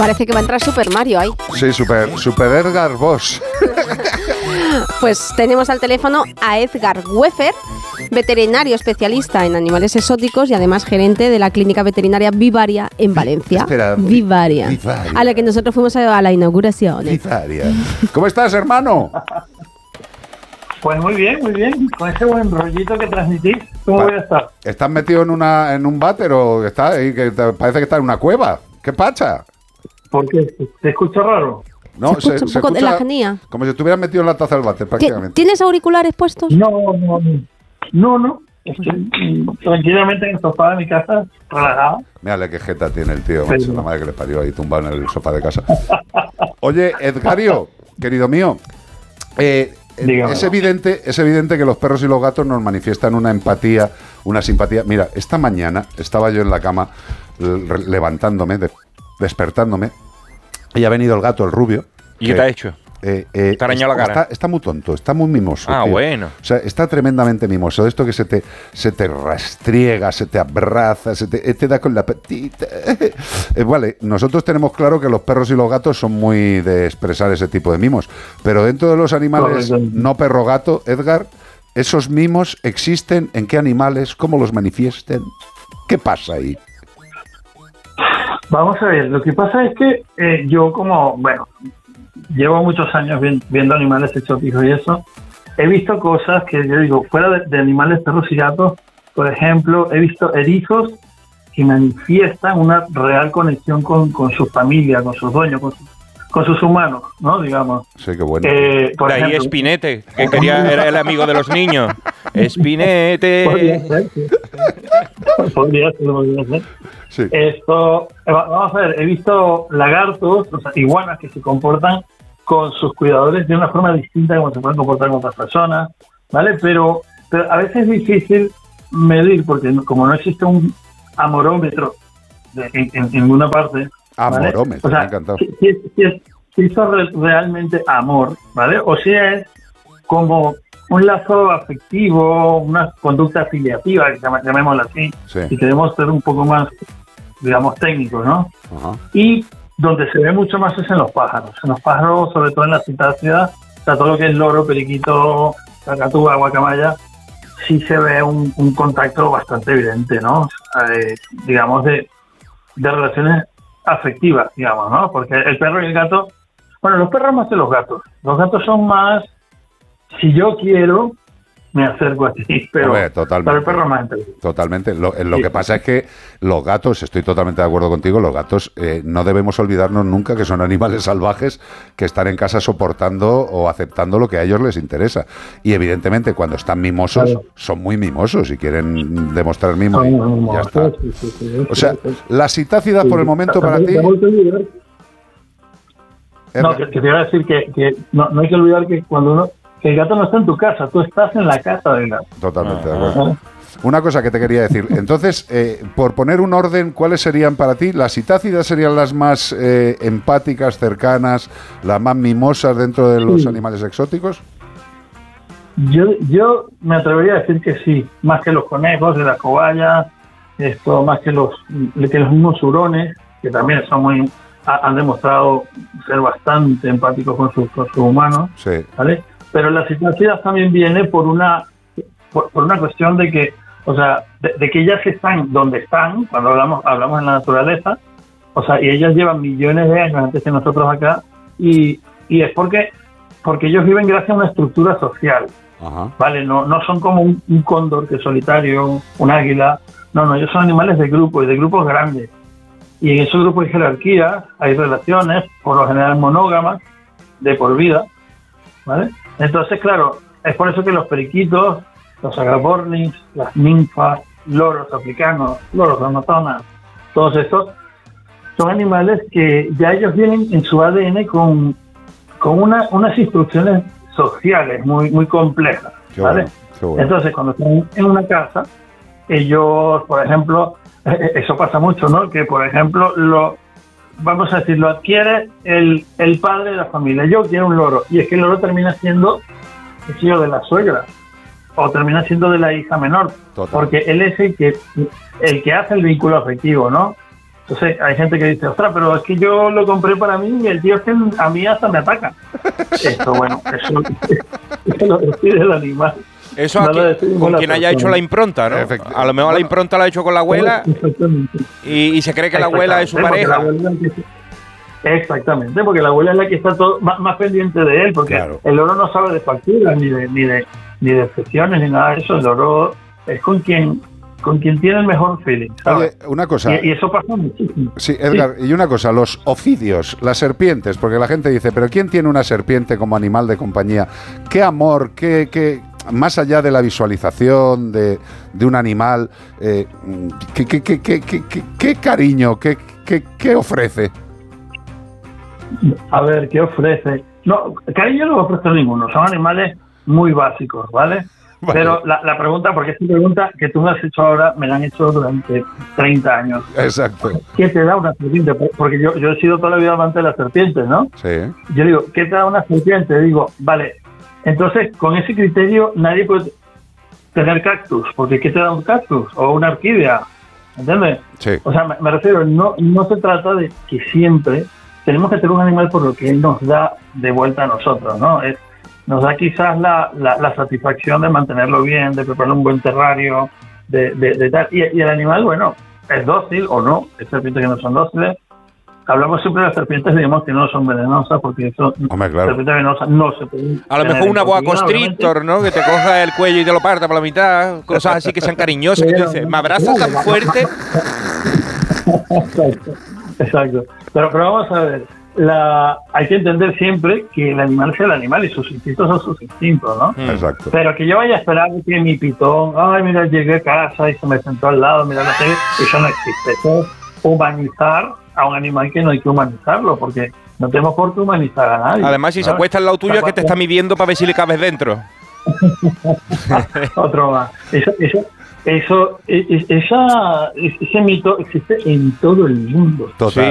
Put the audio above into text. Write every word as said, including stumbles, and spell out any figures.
Parece que va a entrar Super Mario ahí. Sí, Super, super Edgar Bosch. Pues tenemos al teléfono a Edgar Weffer, veterinario especialista en animales exóticos y además gerente de la clínica veterinaria Vivaria en Valencia. Espera, Vivaria, Vivaria. A la que nosotros fuimos a, a la inauguración. Vivaria. ¿Cómo estás, hermano? Pues muy bien, muy bien. Con ese buen rollito que transmitís, ¿cómo Pa- voy a estar? ¿Estás metido en una en un váter o está ahí, que te- parece que está en una cueva? ¿Qué pacha? Porque te escucho raro. No, Se escucha un poco de la genía. como si estuvieras metido en la taza del váter, ¿Ti- prácticamente. ¿Tienes auriculares puestos? No, no, no. No, no. Estoy mm, tranquilamente en el sofá de mi casa, relajado. Mírale qué jeta tiene el tío, Sí. macho, la madre que le parió ahí tumbado en el sofá de casa. Oye, Edgario, querido mío, eh, Dígame. es evidente, es evidente que los perros y los gatos nos manifiestan una empatía, una simpatía. Mira, esta mañana estaba yo en la cama l- levantándome, de- despertándome, y ha venido el gato, el rubio. ¿Y qué te ha hecho? Eh, eh, ¿Te ha arañado la cara? Está, está muy tonto, está muy mimoso. Ah, tío. bueno. O sea, está tremendamente mimoso. Esto que se te, se te rastriega, se te abraza, se te, te da con la patita. Eh, vale, nosotros tenemos claro que los perros y los gatos son muy de expresar ese tipo de mimos. Pero dentro de los animales Correcto. no perro-gato, Edgar, ¿esos mimos existen? ¿En qué animales? ¿Cómo los manifiesten? ¿Qué pasa ahí? Vamos a ver, lo que pasa es que eh, yo como, bueno, llevo muchos años vi- viendo animales exóticos y eso, he visto cosas que yo digo, fuera de, de animales, perros y gatos, por ejemplo, he visto erizos que manifiestan una real conexión con, con su familia, con sus dueños, con, su- con sus humanos, ¿no? Digamos. Sí, qué bueno. Eh, por De ahí ejemplo, Espinete, que quería, era el amigo de los niños. podría Espinete. ser, sí. podría ser, podría ser. Sí. Esto, eh, va- vamos a ver, he visto lagartos, o sea, iguanas que se comportan con sus cuidadores de una forma distinta a como se pueden comportar con otras personas, ¿vale? Pero, pero a veces es difícil medir, porque no- como no existe un amorómetro de- en, en- en ninguna parte, ¿vale? Amorómetro, O sea, me ha encantado. Si, si, si es, si esto es re- realmente amor, ¿vale? O si es como un lazo afectivo, una conducta afiliativa, que llama- llamémosla así, Sí. y queremos ser un poco más, digamos, técnicos, ¿no? Ajá. Y donde se ve mucho más es en los pájaros. En los pájaros, sobre todo en la citácida, o sea, todo lo que es loro, periquito, cacatúa, guacamaya, sí se ve un, un contacto bastante evidente, ¿no? O sea, eh, digamos, de, de relaciones afectivas, digamos, ¿no? Porque el perro y el gato, bueno, los perros más que los gatos. Los gatos son más, si yo quiero, me acerco a ti, pero, Hombre, totalmente. pero el perro es más inteligente. Totalmente. Lo, lo Sí. que pasa es que los gatos, estoy totalmente de acuerdo contigo, los gatos eh, no debemos olvidarnos nunca que son animales salvajes que están en casa soportando o aceptando lo que a ellos les interesa. Y evidentemente cuando están mimosos, Claro. son muy mimosos y quieren demostrar mimo. Son y muy ya está. hermosos, sí, sí, sí, O sea, sí, sí. la citácida por el momento para ti... También- tampoco hay que olvidar- es No, la- que, que te iba a decir que, que no, no hay que olvidar que cuando uno, que el gato no está en tu casa, tú estás en la casa del gato. Totalmente de Ah. acuerdo. ¿Vale? Una cosa que te quería decir. Entonces, eh, por poner un orden, ¿cuáles serían para ti? ¿Las citácidas serían las más eh, empáticas, cercanas, las más mimosas dentro de los Sí. animales exóticos? Yo, yo me atrevería a decir que sí, más que los conejos de las cobayas, esto, más que los, que los mismos hurones, que también son muy, ha- han demostrado ser bastante empáticos con sus, con sus humanos, Sí. ¿vale? Pero la citácida también viene por una, por, por una cuestión de que, o sea, de, de que ellas están donde están, cuando hablamos, hablamos en la naturaleza, o sea, y ellas llevan millones de años antes que nosotros acá, y, y es porque, porque ellos viven gracias a una estructura social. Ajá. Vale, no, no son como un, un cóndor que es solitario, un águila. No, no, ellos son animales de grupo y de grupos grandes. Y en esos grupos hay jerarquías, hay relaciones, por lo general monógamas, de por vida. ¿Vale? Entonces, claro, es por eso que los periquitos, los agapornis, las ninfas, loros africanos, loros amazonas, todos estos, son animales que ya ellos vienen en su A D N con, con una, unas instrucciones sociales muy muy complejas, Qué ¿vale? bueno, qué bueno. Entonces, cuando están en una casa, ellos, por ejemplo, eh, eso pasa mucho, ¿no? Que, por ejemplo, lo vamos a decir, lo adquiere el, el padre de la familia. Yo quiero un loro, y es que el loro termina siendo el hijo de la suegra, o termina siendo de la hija menor, Total. porque él es el que, el que hace el vínculo afectivo, ¿no? Entonces hay gente que dice, ostras, pero es que yo lo compré para mí y el tío es que a mí hasta me ataca. Esto, bueno, eso, eso lo decide el animal. Eso No aquí, lo decidimos con la quien haya persona. hecho la impronta, ¿no? Efectivamente. A lo mejor la impronta la ha hecho con la abuela Exactamente. y, y se cree que la abuela es su Exactamente, pareja. porque la abuela es la que- Exactamente, porque la abuela es la que está todo, más, más pendiente de él, porque Claro. el loro no sabe de facturas, ni de, ni de ni de excepciones, ni nada de eso. El loro es con quien con quien tiene el mejor feeling, ¿sabes? Oye, una cosa. Y, y eso pasa muchísimo. Sí, Edgar, y una cosa, los ofidios, las serpientes, porque la gente dice, pero ¿quién tiene una serpiente como animal de compañía? ¿Qué amor, qué, qué más allá de la visualización de, de un animal, eh, qué, qué, qué, qué, qué, qué- qué cariño, qué, qué, qué ofrece? A ver, ¿qué ofrece? No, cariño no ofrece ninguno, son animales muy básicos, ¿vale? Vale. Pero la, la pregunta, porque esta pregunta que tú me has hecho ahora, me la han hecho durante treinta años. Exacto. ¿Qué te da una serpiente? Porque yo, yo he sido toda la vida amante de las serpientes, ¿no? Sí. Yo digo, ¿qué te da una serpiente? Digo, vale, entonces con ese criterio nadie puede tener cactus, porque ¿qué te da un cactus? O una orquídea, ¿entiendes? Sí. O sea, me, me refiero, no, no se trata de que siempre tenemos que tener un animal por lo que él nos da de vuelta a nosotros, ¿no? Es, nos da quizás la, la, la satisfacción de mantenerlo bien, de preparar un buen terrario, de, de, de tal. Y, y el animal, bueno, es dócil o no, hay serpientes que no son dóciles. Hablamos siempre de las serpientes, digamos que no son venenosas, porque eso, Hombre, claro. serpientes venenosas no se pueden. A lo tener mejor en una boa cautividad, constrictor, ¿no? Que te coja el cuello y te lo parta por la mitad. Cosas así que sean cariñosas. Que tú dices, me abraza tan fuerte. Exacto, exacto. Pero, pero vamos a ver, la, hay que entender siempre que el animal es el animal y sus instintos son sus instintos, ¿no? Mm. Exacto. Pero que yo vaya a esperar que mi pitón, ay, mira, llegué a casa y se me sentó al lado, mira, no sé, eso no existe. Eso es humanizar a un animal que no hay que humanizarlo, porque no tenemos por qué humanizar a nadie. Además, si se ¿sabes? acuesta al lado tuyo es que te está midiendo para ver si le cabes dentro. Otro más. Eso, eso, eso, e- e- esa, ese mito existe en todo el mundo. Total.